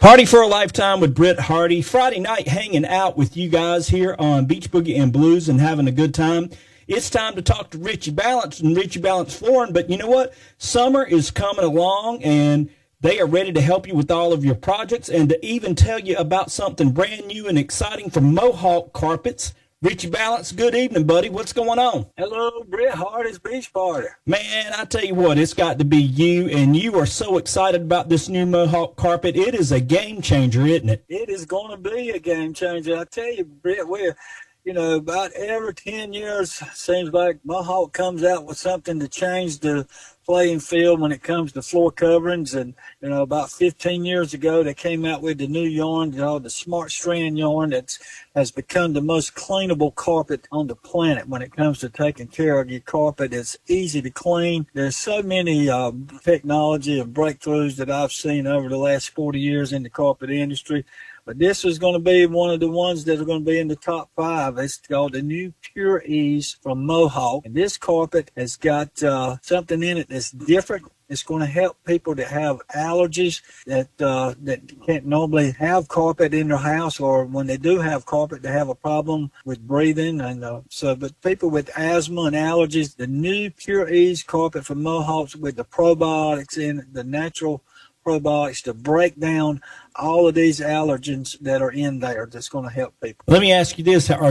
Hardy for a Lifetime with Britt Hardy. Friday night hanging out with you guys here on Beach Boogie and Blues and having a good time. It's time to talk to Richie Balance and Richie Balance Flooring. But you know what? Summer is coming along and they are ready to help you with all of your projects and to even tell you about something brand new and exciting from Mohawk Carpets. Richie Balance, good evening, buddy. What's going on? Hello, Britt Hardy's Beach Party. Man, I tell you what, it's got to be you, and you are so excited about this new Mohawk carpet. It is a game changer, isn't it? It is going to be a game changer. I tell you, Britt, about every 10 years, seems like Mohawk comes out with something to change the playing field when it comes to floor coverings. And, about 15 years ago, they came out with the new yarn, the Smart Strand yarn that has become the most cleanable carpet on the planet when it comes to taking care of your carpet. It's easy to clean. There's so many technology and breakthroughs that I've seen over the last 40 years in the carpet industry. But this is going to be one of the ones that are going to be in the top 5. It's called the new Pure Ease from Mohawk. And this carpet has got something in it that's different. It's going to help people that have allergies that can't normally have carpet in their house, or when they do have carpet, they have a problem with breathing. And but people with asthma and allergies, the new Pure Ease carpet from Mohawk with the probiotics in it, the natural probiotics to break down all of these allergens that are in there, that's going to help people. Let me ask you this: are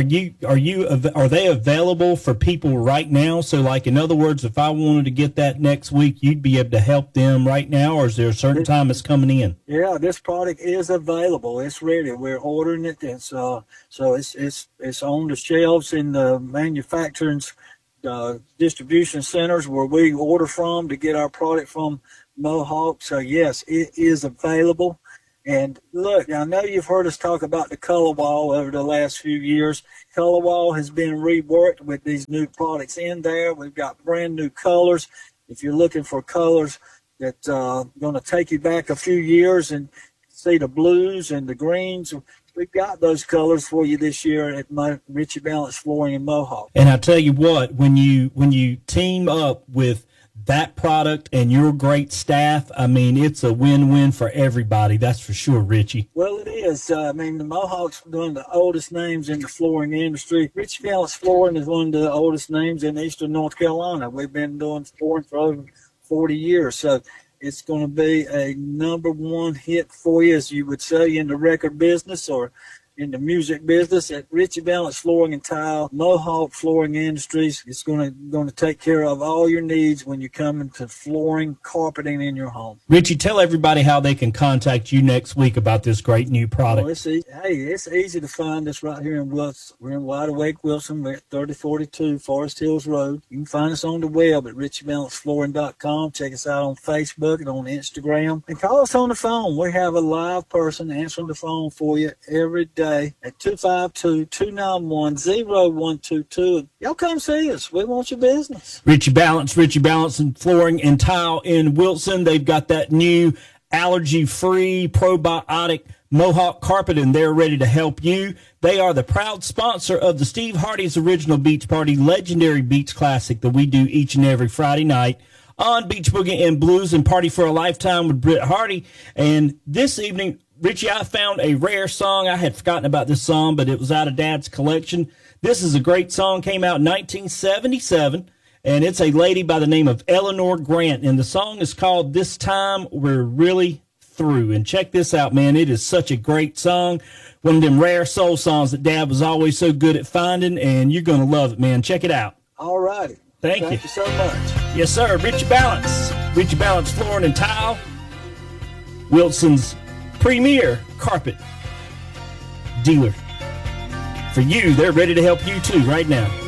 they available for people right now? So, like, in other words, if I wanted to get that next week, you'd be able to help them right now, or is there a certain time it's coming in? Yeah, this product is available. It's ready. We're ordering it. It's so it's on the shelves in the manufacturing distribution centers where we order from to get our product from Mohawk. So yes, it is available. And look, I know you've heard us talk about the color wall over the last few years. Color wall has been reworked with these new products in there. We've got brand new colors. If you're looking for colors that going to take you back a few years and see the blues and the greens, we've got those colors for you this year at Richie Balance Flooring in Mohawk. And I tell you what, when you team up with that product and your great staff, I mean, it's a win-win for everybody. That's for sure, Richie. Well, it is. The Mohawk's one of the oldest names in the flooring industry. Richie Balance Flooring is one of the oldest names in Eastern North Carolina. We've been doing flooring for over 40 years. So it's going to be a #1 hit for you, as you would say, in the record business or in the music business. At Richie Balance Flooring and Tile, Mohawk Flooring Industries, it's going to take care of all your needs when you come into flooring, carpeting in your home. Richie, tell everybody how they can contact you next week about this great new product. Well, it's easy to find us right here in Wilson. We're in Wide Awake, Wilson. We're at 3042 Forest Hills Road. You can find us on the web at RichieBalanceFlooring.com. Check us out on Facebook and on Instagram. And call us on the phone. We have a live person answering the phone for you every day at 252-291-0122. Y'all come see us. We want your business. Richie Balance and Flooring and Tile in Wilson. They've got that new allergy-free probiotic Mohawk carpet, and they're ready to help you. They are the proud sponsor of the Steve Hardy's Original Beach Party legendary beach classic that we do each and every Friday night on Beach Boogie and Blues and Party for a Lifetime with Britt Hardy. And this evening, Richie, I found a rare song. I had forgotten about this song, but it was out of Dad's collection. This is a great song. Came out in 1977, and it's a lady by the name of Eleanor Grant. And the song is called This Time We're Really Through. And check this out, man. It is such a great song. One of them rare soul songs that Dad was always so good at finding, and you're going to love it, man. Check it out. All righty. Thank you so much. Yes, sir. Richie Balance Flooring and Tile, Wilson's premier carpet dealer. For you, they're ready to help you too right now.